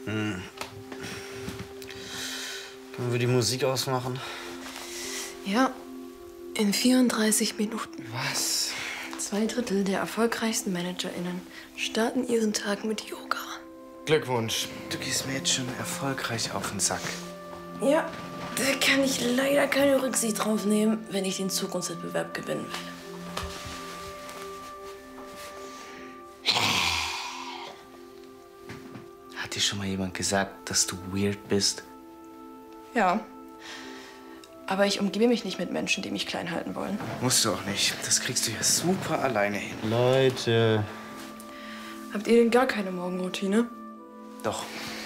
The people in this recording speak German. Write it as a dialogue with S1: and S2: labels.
S1: Können wir die Musik ausmachen?
S2: Ja, in 34 Minuten.
S1: Was?
S2: 2/3 der erfolgreichsten ManagerInnen starten ihren Tag mit Yoga.
S1: Glückwunsch. Du gehst mir jetzt schon erfolgreich auf den Sack.
S2: Ja, da kann ich leider keine Rücksicht drauf nehmen, wenn ich den Zukunftswettbewerb gewinnen will.
S1: Hat dir schon mal jemand gesagt, dass du weird bist?
S2: Ja. Aber ich umgebe mich nicht mit Menschen, die mich klein halten wollen.
S1: Musst du auch nicht. Das kriegst du ja super alleine hin.
S3: Leute.
S2: Habt ihr denn gar keine Morgenroutine?
S1: Doch.